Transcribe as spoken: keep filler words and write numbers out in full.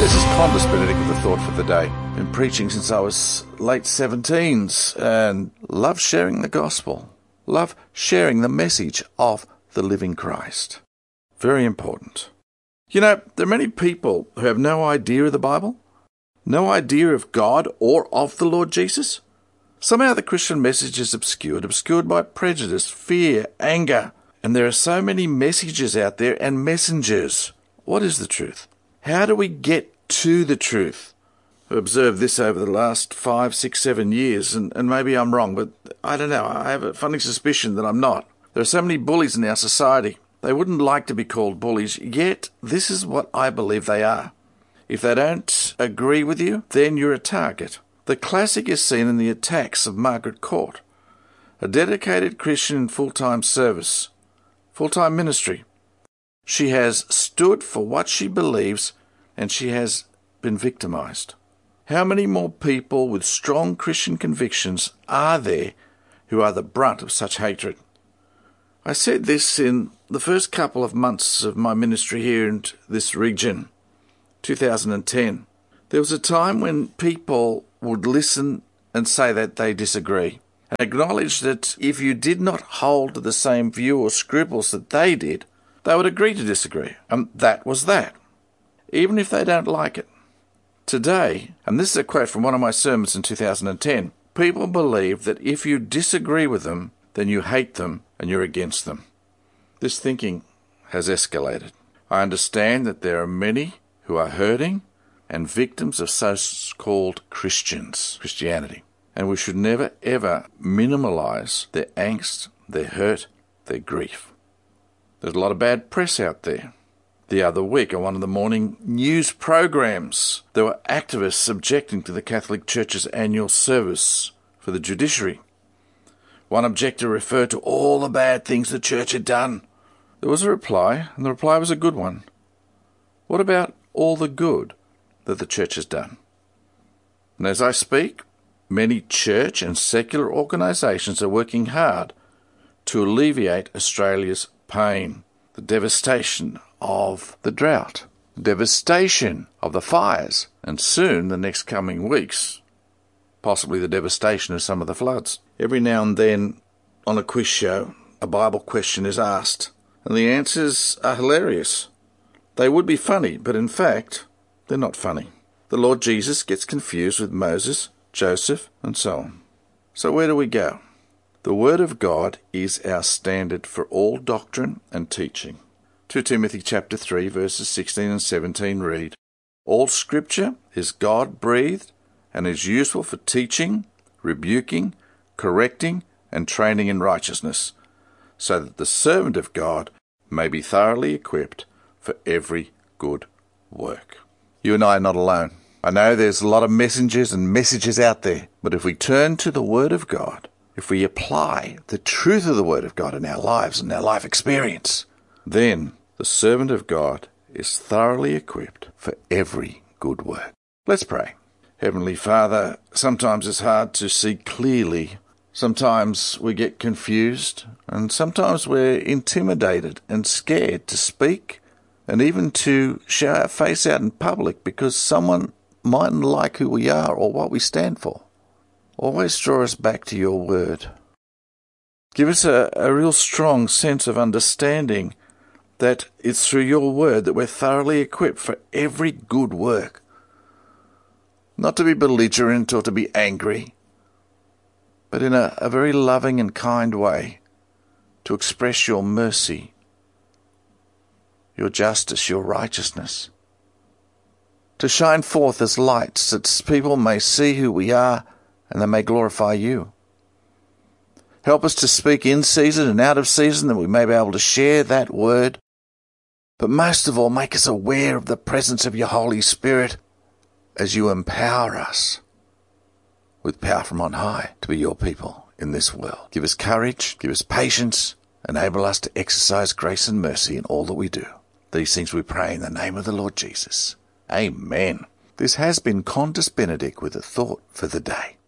This is Qantas Benedict with the thought for the day. Been preaching since I was late seventeens and love sharing the gospel. Love sharing the message of the living Christ. Very important. You know, there are many people who have no idea of the Bible, no idea of God or of the Lord Jesus. Somehow the Christian message is obscured, obscured by prejudice, fear, anger. And there are so many messages out there and messengers. What is the truth? How do we get to the truth? I've observed this over the last five, six, seven years, and, and maybe I'm wrong, but I don't know. I have a funny suspicion that I'm not. There are so many bullies in our society. They wouldn't like to be called bullies, yet this is what I believe they are. If they don't agree with you, then you're a target. The classic is seen in the attacks of Margaret Court, a dedicated Christian in full-time service, full-time ministry. She has stood for what she believes, and she has been victimized. How many more people with strong Christian convictions are there who are the brunt of such hatred? I said this in the first couple of months of my ministry here in this region, two thousand ten. There was a time when people would listen and say that they disagree, and acknowledge that if you did not hold to the same view or scruples that they did, they would agree to disagree, and that was that, even if they don't like it. Today, and this is a quote from one of my sermons in two thousand ten, people believe that if you disagree with them, then you hate them and you're against them. This thinking has escalated. I understand that there are many who are hurting and victims of so-called Christians, Christianity, and we should never ever minimalize their angst, their hurt, their grief. There's a lot of bad press out there. The other week on one of the morning news programs, there were activists objecting to the Catholic Church's annual service for the judiciary. One objector referred to all the bad things the Church had done. There was a reply, and the reply was a good one. What about all the good that the Church has done? And as I speak, many church and secular organisations are working hard to alleviate Australia's pain, the devastation of the drought, the devastation of the fires, and soon, the next coming weeks, possibly the devastation of some of the floods. Every now and then, on a quiz show, a Bible question is asked, and the answers are hilarious. They would be funny, but in fact, they're not funny. The Lord Jesus gets confused with Moses, Joseph, and so on. So where do we go? The Word of God is our standard for all doctrine and teaching. Second Timothy chapter three, verses sixteen and seventeen read, "All Scripture is God-breathed and is useful for teaching, rebuking, correcting, and training in righteousness, so that the servant of God may be thoroughly equipped for every good work." You and I are not alone. I know there's a lot of messengers and messages out there, but if we turn to the Word of God, if we apply the truth of the Word of God in our lives and our life experience, then the servant of God is thoroughly equipped for every good work. Let's pray. Heavenly Father, sometimes it's hard to see clearly. Sometimes we get confused, and sometimes we're intimidated and scared to speak and even to show our face out in public because someone mightn't like who we are or what we stand for. Always draw us back to your word. Give us a, a real strong sense of understanding that it's through your word that we're thoroughly equipped for every good work. Not to be belligerent or to be angry, but in a, a very loving and kind way to express your mercy, your justice, your righteousness, to shine forth as lights that people may see who we are and they may glorify you. Help us to speak in season and out of season that we may be able to share that word, but most of all, make us aware of the presence of your Holy Spirit as you empower us with power from on high to be your people in this world. Give us courage, give us patience, enable us to exercise grace and mercy in all that we do. These things we pray in the name of the Lord Jesus. Amen. This has been Qantas Benedict with a thought for the day.